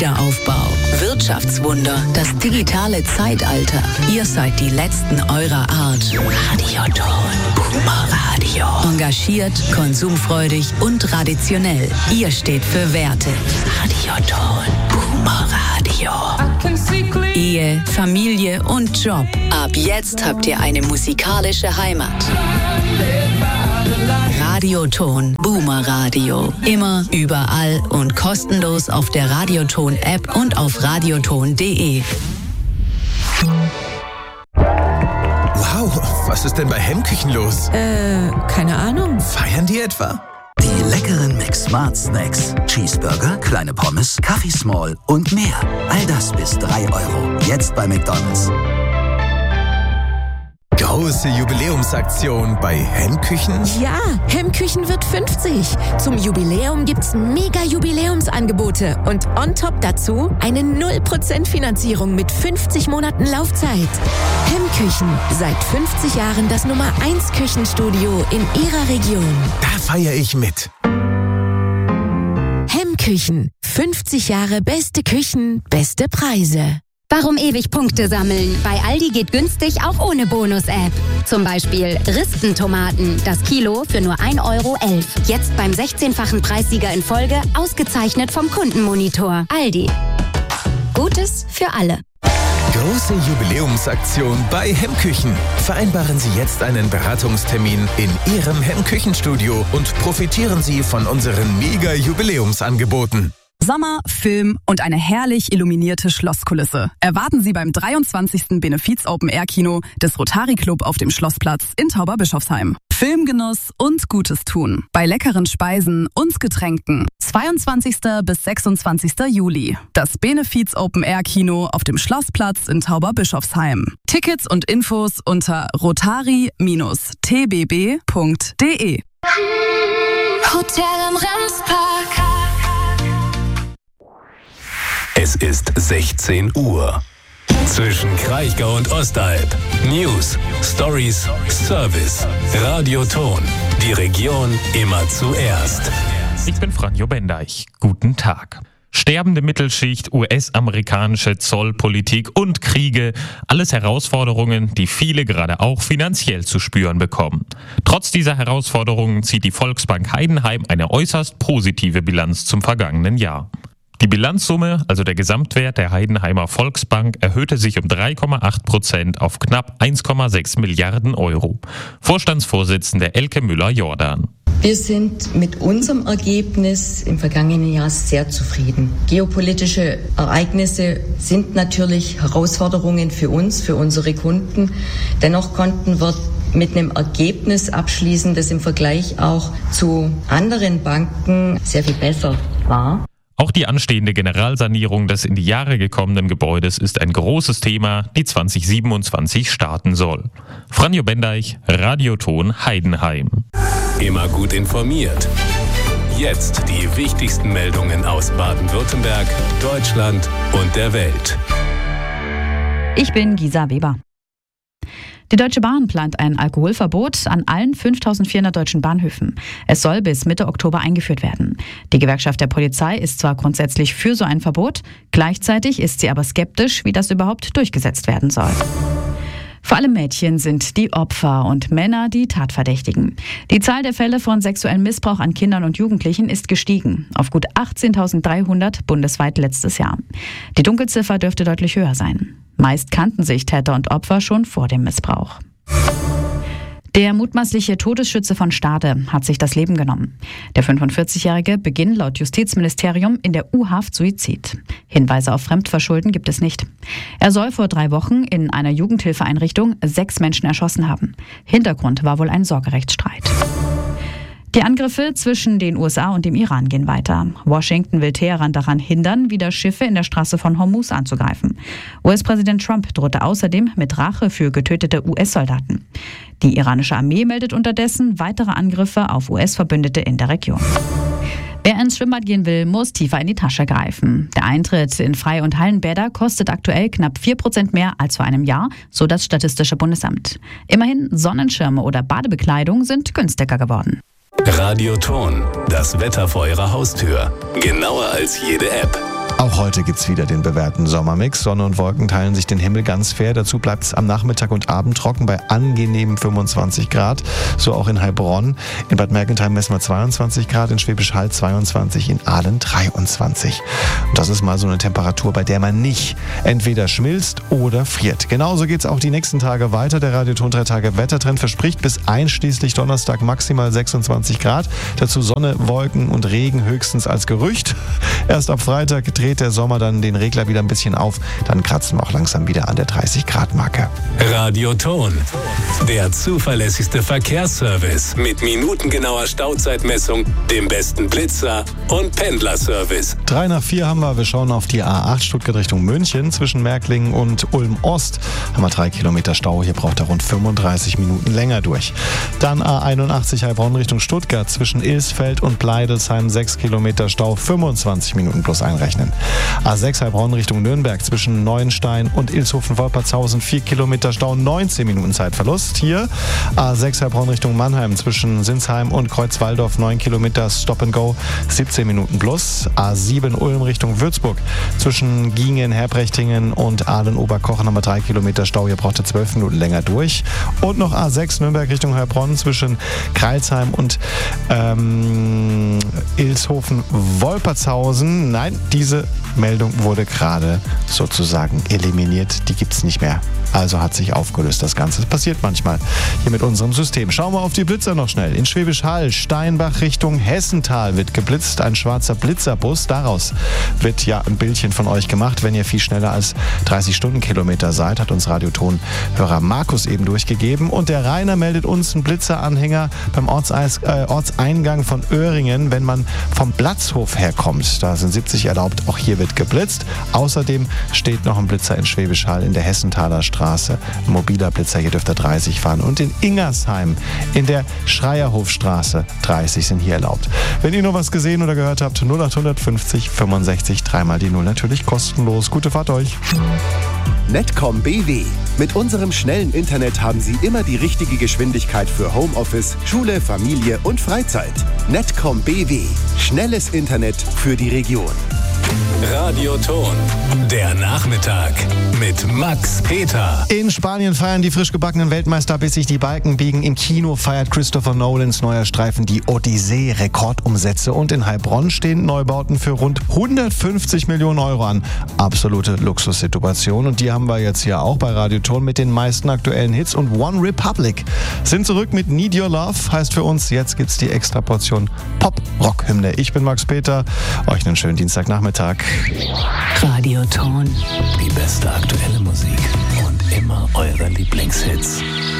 Wiederaufbau, Wirtschaftswunder, das digitale Zeitalter. Ihr seid die Letzten eurer Art. Radioton, Boomer Radio. Engagiert, konsumfreudig und traditionell. Ihr steht für Werte. Radioton, Boomer Radio. Ehe, Familie und Job. Ab jetzt habt ihr eine musikalische Heimat. Radioton, Boomer Radio. Immer, überall und kostenlos auf der Radioton-App und auf radioton.de. Wow, was ist denn bei Hemmküchen los? Keine Ahnung. Feiern die etwa? Die leckeren McSmart Snacks. Cheeseburger, kleine Pommes, Kaffee Small und mehr. All das bis 3 €. Jetzt bei McDonald's. Große Jubiläumsaktion bei Hemmküchen? Ja, Hemmküchen wird 50. Zum Jubiläum gibt's mega Jubiläumsangebote und on top dazu eine 0% Finanzierung mit 50 Monaten Laufzeit. Hemmküchen, seit 50 Jahren das Nummer 1 Küchenstudio in Ihrer Region. Da feiere ich mit. Hemmküchen, 50 Jahre beste Küchen, beste Preise. Warum ewig Punkte sammeln? Bei Aldi geht günstig auch ohne Bonus-App. Zum Beispiel Ristentomaten, das Kilo für nur 1,11 €. Jetzt beim 16-fachen Preissieger in Folge, ausgezeichnet vom Kundenmonitor. Aldi. Gutes für alle. Große Jubiläumsaktion bei Hemmküchen. Vereinbaren Sie jetzt einen Beratungstermin in Ihrem Hemmküchenstudio und profitieren Sie von unseren Mega-Jubiläumsangeboten. Sommer, Film und eine herrlich illuminierte Schlosskulisse erwarten Sie beim 23. Benefiz-Open-Air-Kino des Rotary Club auf dem Schlossplatz in Tauberbischofsheim. Filmgenuss und Gutes tun bei leckeren Speisen und Getränken. 22. bis 26. Juli. Das Benefiz-Open-Air-Kino auf dem Schlossplatz in Tauberbischofsheim. Tickets und Infos unter rotary-tbb.de. Hotel am Remspark. Es ist 16 Uhr. Zwischen Kraichgau und Ostalb. News, Stories, Service. Radioton. Die Region immer zuerst. Ich bin Franjo Bendeich. Guten Tag. Sterbende Mittelschicht, US-amerikanische Zollpolitik und Kriege, alles Herausforderungen, die viele gerade auch finanziell zu spüren bekommen. Trotz dieser Herausforderungen zieht die Volksbank Heidenheim eine äußerst positive Bilanz zum vergangenen Jahr. Die Bilanzsumme, also der Gesamtwert der Heidenheimer Volksbank, erhöhte sich um 3,8% auf knapp 1,6 Milliarden €. Vorstandsvorsitzende Elke Müller-Jordan. Wir sind mit unserem Ergebnis im vergangenen Jahr sehr zufrieden. Geopolitische Ereignisse sind natürlich Herausforderungen für uns, für unsere Kunden. Dennoch konnten wir mit einem Ergebnis abschließen, das im Vergleich auch zu anderen Banken sehr viel besser war. Auch die anstehende Generalsanierung des in die Jahre gekommenen Gebäudes ist ein großes Thema, die 2027 starten soll. Franjo Bendeich, Radioton Heidenheim. Immer gut informiert. Jetzt die wichtigsten Meldungen aus Baden-Württemberg, Deutschland und der Welt. Ich bin Gisa Weber. Die Deutsche Bahn plant ein Alkoholverbot an allen 5.400 deutschen Bahnhöfen. Es soll bis Mitte Oktober eingeführt werden. Die Gewerkschaft der Polizei ist zwar grundsätzlich für so ein Verbot, gleichzeitig ist sie aber skeptisch, wie das überhaupt durchgesetzt werden soll. Vor allem Mädchen sind die Opfer und Männer die Tatverdächtigen. Die Zahl der Fälle von sexuellem Missbrauch an Kindern und Jugendlichen ist gestiegen auf gut 18.300 bundesweit letztes Jahr. Die Dunkelziffer dürfte deutlich höher sein. Meist kannten sich Täter und Opfer schon vor dem Missbrauch. Der mutmaßliche Todesschütze von Stade hat sich das Leben genommen. Der 45-Jährige beginnt laut Justizministerium in der U-Haft Suizid. Hinweise auf Fremdverschulden gibt es nicht. Er soll vor 3 Wochen in einer Jugendhilfeeinrichtung 6 Menschen erschossen haben. Hintergrund war wohl ein Sorgerechtsstreit. Die Angriffe zwischen den USA und dem Iran gehen weiter. Washington will Teheran daran hindern, wieder Schiffe in der Straße von Hormuz anzugreifen. US-Präsident Trump drohte außerdem mit Rache für getötete US-Soldaten. Die iranische Armee meldet unterdessen weitere Angriffe auf US-Verbündete in der Region. Wer ins Schwimmbad gehen will, muss tiefer in die Tasche greifen. Der Eintritt in Freie- und Hallenbäder kostet aktuell knapp 4% mehr als vor einem Jahr, so das Statistische Bundesamt. Immerhin Sonnenschirme oder Badebekleidung sind günstiger geworden. Radioton, das Wetter vor Ihrer Haustür. Genauer als jede App. Auch heute gibt's wieder den bewährten Sommermix. Sonne und Wolken teilen sich den Himmel ganz fair. Dazu bleibt es am Nachmittag und Abend trocken bei angenehmen 25 Grad. So auch in Heilbronn. In Bad Mergentheim messen wir 22 Grad, in Schwäbisch Hall 22, in Aalen 23. Und das ist mal so eine Temperatur, bei der man nicht entweder schmilzt oder friert. Genauso geht's auch die nächsten Tage weiter. Der Radioton 3 Tage Wettertrend verspricht bis einschließlich Donnerstag maximal 26 Grad. Dazu Sonne, Wolken und Regen höchstens als Gerücht. Erst ab Freitag dreht der Sommer dann den Regler wieder ein bisschen auf. Dann kratzen wir auch langsam wieder an der 30-Grad-Marke. Radioton, der zuverlässigste Verkehrsservice mit minutengenauer Stauzeitmessung, dem besten Blitzer und Pendlerservice. 3 nach 4 haben wir. Wir schauen auf die A8 Stuttgart Richtung München. Zwischen Märklingen und Ulm-Ost haben wir 3 Kilometer Stau. Hier braucht er rund 35 Minuten länger durch. Dann A81 Heilbronn Richtung Stuttgart. Zwischen Ilsfeld und Bleidelsheim 6 Kilometer Stau, 25 Minuten plus einrechnen. A6 Heilbronn Richtung Nürnberg. Zwischen Neuenstein und Ilshofen-Wolpertshausen 4 Kilometer Stau, 19 Minuten Zeitverlust. Hier A6 Heilbronn Richtung Mannheim. Zwischen Sinsheim und Kreuzwaldorf 9 Kilometer Stop and Go, 17 Minuten plus. A7 Ulm Richtung Würzburg. Zwischen Giengen, Herbrechtingen und Aalen-Oberkochen haben wir 3 Kilometer Stau. Hier braucht er 12 Minuten länger durch. Und noch A6 Nürnberg Richtung Heilbronn. Zwischen Kreilsheim und Ilshofen-Wolpertshausen. Nein, diese Meldung wurde gerade sozusagen eliminiert. Die gibt es nicht mehr. Also hat sich aufgelöst das Ganze. Das passiert manchmal hier mit unserem System. Schauen wir auf die Blitzer noch schnell. In Schwäbisch Hall, Steinbach Richtung Hessental wird geblitzt. Ein schwarzer Blitzerbus. Daraus wird ja ein Bildchen von euch gemacht. Wenn ihr viel schneller als 30 Stundenkilometer seid, hat uns Radiotonhörer Markus eben durchgegeben. Und der Rainer meldet uns einen Blitzeranhänger beim Ortseingang von Öhringen, wenn man vom Platzhof herkommt. Da sind 70 erlaubt. Auch hier wird geblitzt. Außerdem steht noch ein Blitzer in Schwäbisch Hall in der Hessenthaler Straße. Ein mobiler Blitzer, hier dürft ihr 30 fahren. Und in Ingersheim in der Schreierhofstraße 30 sind hier erlaubt. Wenn ihr noch was gesehen oder gehört habt, 0800 50 65 3 mal die 0, natürlich kostenlos. Gute Fahrt euch. Netcom BW. Mit unserem schnellen Internet haben Sie immer die richtige Geschwindigkeit für Homeoffice, Schule, Familie und Freizeit. Netcom BW. Schnelles Internet für die Region. Radioton, der Nachmittag mit Max Peter. In Spanien feiern die frisch gebackenen Weltmeister, bis sich die Balken biegen. Im Kino feiert Christopher Nolans neuer Streifen die Odyssee Rekordumsätze. Und in Heilbronn stehen Neubauten für rund 150 Millionen Euro an. Absolute Luxussituation. Und die haben wir jetzt hier auch bei Radioton mit den meisten aktuellen Hits. Und One Republic sind zurück mit Need Your Love. Heißt für uns, jetzt gibt's die extra Portion Pop-Rock-Hymne. Ich bin Max Peter. Euch einen schönen Dienstagnachmittag. Radioton. Die beste aktuelle Musik und immer eure Lieblingshits.